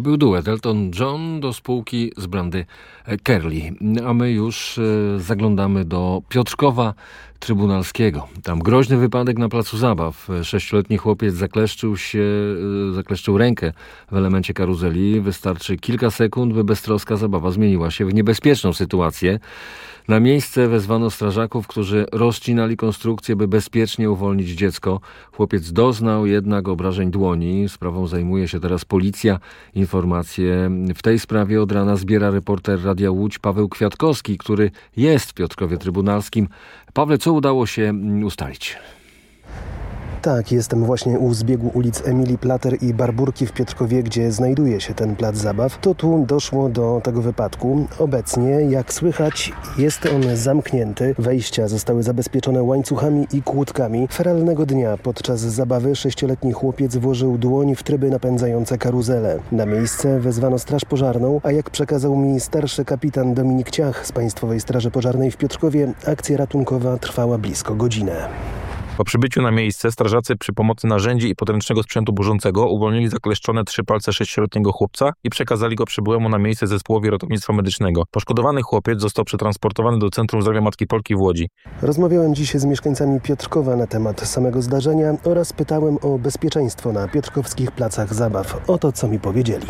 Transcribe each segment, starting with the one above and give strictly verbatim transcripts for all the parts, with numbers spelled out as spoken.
był duet Elton John do spółki z brandy Curly. A my już zaglądamy do Piotrkowa Trybunalskiego. Tam groźny wypadek na placu zabaw. Sześcioletni chłopiec zakleszczył się, zakleszczył rękę w elemencie karuzeli. Wystarczy kilka sekund, by beztroska zabawa zmieniła się w niebezpieczną sytuację. Na miejsce wezwano strażaków, którzy rozcinali konstrukcję, by bezpiecznie uwolnić dziecko. Chłopiec doznał jednak obrażeń dłoni. Sprawą zajmuje się teraz policja. Informacje w tej sprawie od rana zbiera reporter Radia Łódź Paweł Kwiatkowski, który jest w Piotrkowie Trybunalskim. Pawle, co udało się ustalić? Tak, jestem właśnie u zbiegu ulic Emilii Plater i Barburki w Piotrkowie, gdzie znajduje się ten plac zabaw. To tu doszło do tego wypadku. Obecnie, jak słychać, jest on zamknięty. Wejścia zostały zabezpieczone łańcuchami i kłódkami. Feralnego dnia podczas zabawy sześcioletni chłopiec włożył dłoń w tryby napędzające karuzelę. Na miejsce wezwano straż pożarną, a jak przekazał mi starszy kapitan Dominik Ciach z Państwowej Straży Pożarnej w Piotrkowie, akcja ratunkowa trwała blisko godzinę. Po przybyciu na miejsce strażacy przy pomocy narzędzi i podręcznego sprzętu burzącego uwolnili zakleszczone trzy palce sześcioletniego chłopca i przekazali go przybyłemu na miejsce zespołowi ratownictwa medycznego. Poszkodowany chłopiec został przetransportowany do Centrum Zdrowia Matki Polki w Łodzi. Rozmawiałem dzisiaj z mieszkańcami Piotrkowa na temat samego zdarzenia oraz pytałem o bezpieczeństwo na piotrkowskich placach zabaw. Oto co mi powiedzieli.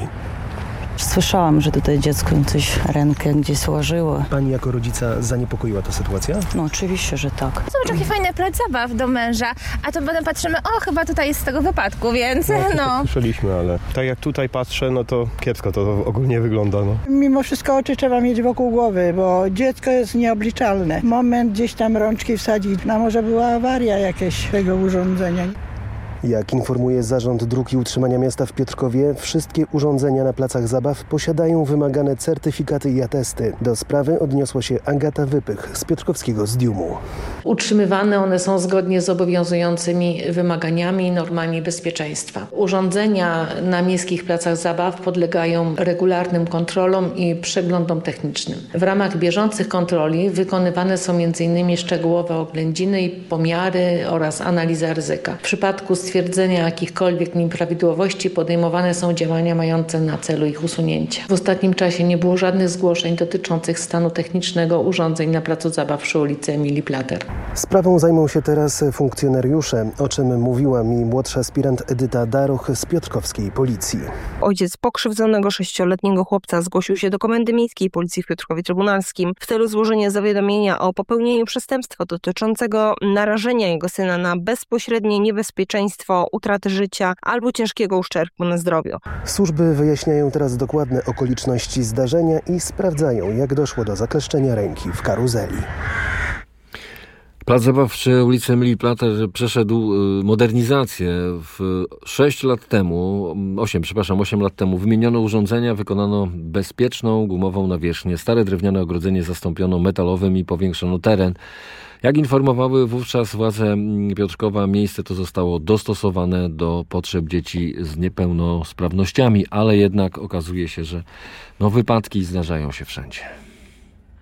Słyszałam, że tutaj dziecko coś rękę gdzieś złożyło. Pani jako rodzica zaniepokoiła ta sytuacja? No oczywiście, że tak. Zobacz, jaki fajny plac zabaw do męża, a to potem patrzymy, o chyba tutaj jest z tego wypadku, więc no. no. Tak słyszeliśmy, ale tak jak tutaj patrzę, no to kiepsko to ogólnie wygląda. No. Mimo wszystko oczy trzeba mieć wokół głowy, bo dziecko jest nieobliczalne. Moment gdzieś tam rączki wsadzić, a może była awaria jakaś tego urządzenia. Jak informuje Zarząd Dróg i Utrzymania Miasta w Piotrkowie, wszystkie urządzenia na placach zabaw posiadają wymagane certyfikaty i atesty. Do sprawy odniosła się Agata Wypych z piotrkowskiego Zdiumu. Utrzymywane one są zgodnie z obowiązującymi wymaganiami i normami bezpieczeństwa. Urządzenia na miejskich placach zabaw podlegają regularnym kontrolom i przeglądom technicznym. W ramach bieżących kontroli wykonywane są między innymi szczegółowe oględziny i pomiary oraz analiza ryzyka. W przypadku stwierdzenia jakichkolwiek nieprawidłowości podejmowane są działania mające na celu ich usunięcie. W ostatnim czasie nie było żadnych zgłoszeń dotyczących stanu technicznego urządzeń na placu zabaw przy ulicy Emilii Plater. Sprawą zajmą się teraz funkcjonariusze, o czym mówiła mi młodsza aspirant Edyta Daroch z piotrkowskiej policji. Ojciec pokrzywdzonego sześcioletniego chłopca zgłosił się do Komendy Miejskiej Policji w Piotrkowie Trybunalskim w celu złożenia zawiadomienia o popełnieniu przestępstwa dotyczącego narażenia jego syna na bezpośrednie niebezpieczeństwo utraty życia albo ciężkiego uszczerbku na zdrowiu. Służby wyjaśniają teraz dokładne okoliczności zdarzenia i sprawdzają, jak doszło do zakleszczenia ręki w karuzeli. Plac zabaw przy ulicy Emilii Plater przeszedł modernizację. W sześć lat temu, osiem, przepraszam, osiem lat temu wymieniono urządzenia, wykonano bezpieczną gumową nawierzchnię. Stare drewniane ogrodzenie zastąpiono metalowym i powiększono teren. Jak informowały wówczas władze Piotrkowa, miejsce to zostało dostosowane do potrzeb dzieci z niepełnosprawnościami, ale jednak okazuje się, że no, wypadki zdarzają się wszędzie.